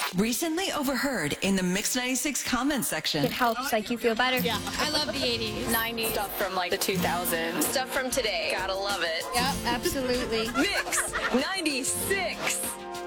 Recently overheard in the Mix 96 comment section. It helps, like, you feel better. Yeah, I love the 80s. 90s. Stuff from, like, the 2000s. Stuff from today. Gotta love it. Yep, absolutely. Mix 96.